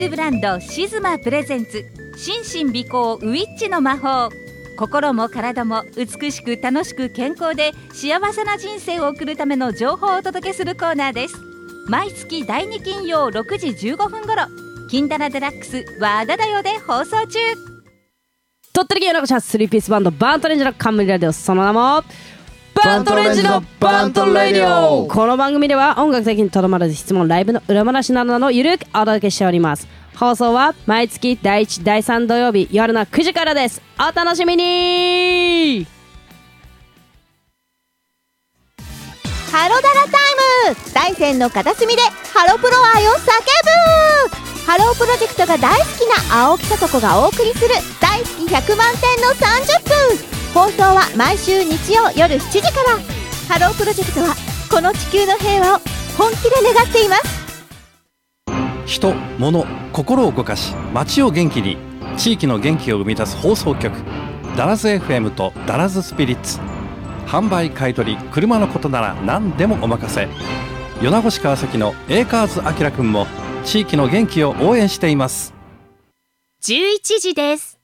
ブランドシズマプレゼンツ心身美行ウィッチの魔法。心も体も美しく楽しく健康で幸せな人生を送るための情報をお届けするコーナーです。毎月第2金曜6時15分頃、金ダラデラックス和田だよで放送中。 鳥取県のスリーピースバンドバントレンジの冠ラディオ、その名もバントレンジのバントレディオ。この番組では音楽だけにとどまらず質問、ライブの裏話などのゆるくお届けしております。放送は毎月第1、第3土曜日夜の9時からです。お楽しみに。 ハロダラタイム、大山の片隅でハロプロ愛を叫ぶ。ハロープロジェクトが大好きな青木さと子がお送りする大好き100万点の30分。放送は毎週日曜夜7時から。ハロープロジェクトはこの地球の平和を本気で願っています。 人、物、心を動かし街を元気に、地域の元気を生み出す放送局、ダラズ FM とダラズスピリッツ。販売買取車のことなら何でもお任せ。米子市川崎のエーカーズあきらくんも地域の元気を応援しています。 11時です。